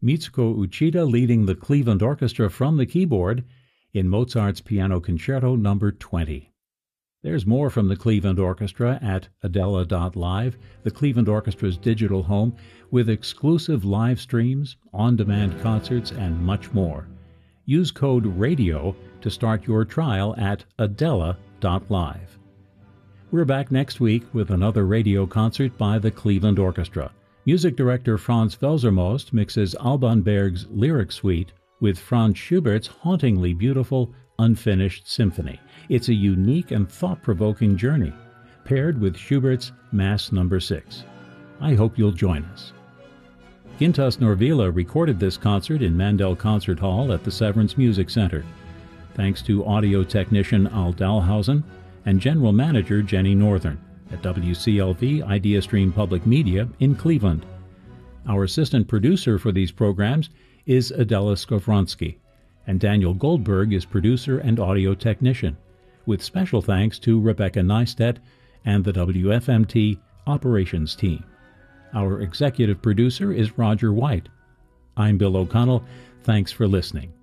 Mitsuko Uchida leading the Cleveland Orchestra from the keyboard in Mozart's Piano Concerto No. 20. There's more from the Cleveland Orchestra at Adela.live, the Cleveland Orchestra's digital home, with exclusive live streams, on-demand concerts, and much more. Use code RADIO to start your trial at Adela.live. We're back next week with another radio concert by the Cleveland Orchestra. Music director Franz Felsermost mixes Alban Berg's Lyric Suite with Franz Schubert's hauntingly beautiful Unfinished Symphony. It's a unique and thought-provoking journey, paired with Schubert's Mass No. 6. I hope you'll join us. Gintas Norvila recorded this concert in Mandel Concert Hall at the Severance Music Center. Thanks to audio technician Al Dalhausen and general manager Jenny Northern at WCLV IdeaStream Public Media in Cleveland. Our assistant producer for these programs is Adela Skovronski, and Daniel Goldberg is producer and audio technician, with special thanks to Rebecca Neistat and the WFMT operations team. Our executive producer is Roger White. I'm Bill O'Connell. Thanks for listening.